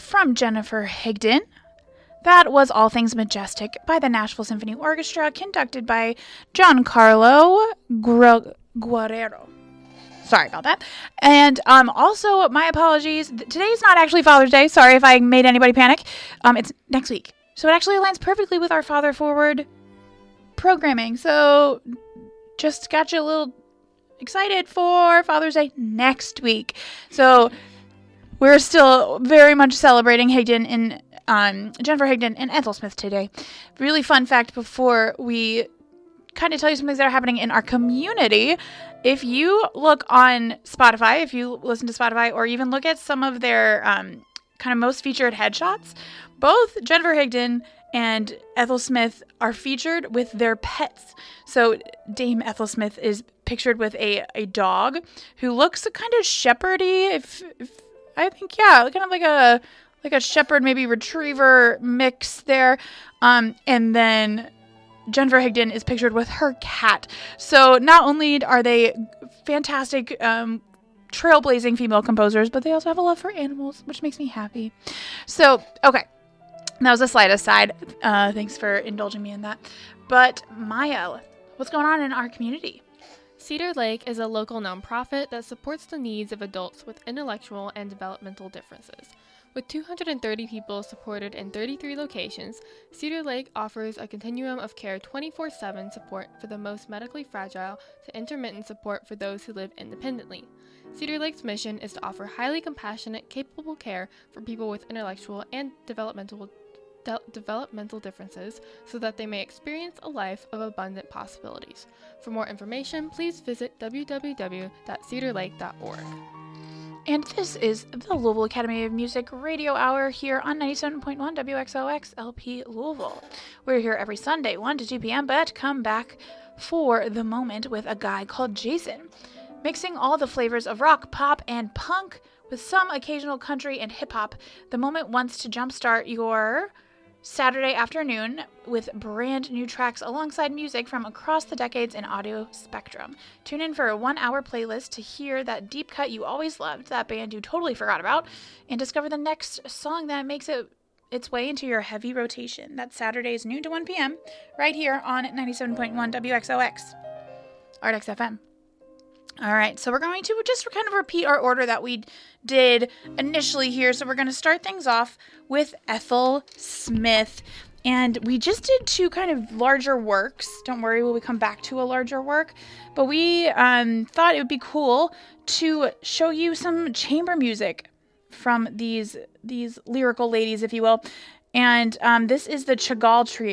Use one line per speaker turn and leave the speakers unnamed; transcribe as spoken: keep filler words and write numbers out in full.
from Jennifer Higdon. That was All Things Majestic by the Nashville Symphony Orchestra, conducted by Giancarlo Gru- Guerrero. Sorry about that. And um, also, my apologies. Today's not actually Father's Day. Sorry if I made anybody panic. Um, it's next week. So it actually aligns perfectly with our Father Forward programming. So just got you a little excited for Father's Day next week. So we're still very much celebrating Higdon and um, Jennifer Higdon and Ethel Smith today. Really fun fact before we kind of tell you some things that are happening in our community. If you look on Spotify, if you listen to Spotify, or even look at some of their um, kind of most featured headshots, both Jennifer Higdon and Ethel Smith are featured with their pets. So Dame Ethel Smith is pictured with a, a dog who looks kind of shepherdy. If, if I think, yeah, kind of like a like a shepherd, maybe retriever mix there. Um, and then Jennifer Higdon is pictured with her cat. So not only are they fantastic, um, trailblazing female composers, but they also have a love for animals, which makes me happy. So, okay. That was a slight aside. Uh, thanks for indulging me in that. But Maya, what's going on in our community?
Cedar Lake is a local nonprofit that supports the needs of adults with intellectual and developmental differences. With two hundred thirty people supported in thirty-three locations, Cedar Lake offers a continuum of care twenty-four seven support for the most medically fragile to intermittent support for those who live independently. Cedar Lake's mission is to offer highly compassionate, capable care for people with intellectual and developmental de- developmental differences so that they may experience a life of abundant possibilities. For more information, please visit w w w dot cedar lake dot org.
And this is the Louisville Academy of Music Radio Hour here on ninety-seven point one W X O X L P Louisville. We're here every Sunday, one to two p.m., but come back for the moment with a guy called Jason, mixing all the flavors of rock, pop, and punk with some occasional country and hip-hop. The moment wants to jumpstart your Saturday afternoon with brand new tracks alongside music from across the decades in audio spectrum. Tune in for a one-hour playlist to hear that deep cut you always loved, that band you totally forgot about, and discover the next song that makes it its way into your heavy rotation. That's Saturdays noon to one p.m. right here on ninety-seven point one W X O X, Ardex F M. All right, so we're going to just kind of repeat our order that we did initially here. So we're going to start things off with Ethel Smith. And we just did two kind of larger works. Don't worry, we'll come back to a larger work. But we um, thought it would be cool to show you some chamber music from these, these lyrical ladies, if you will. And um, this is the Chagall Trio.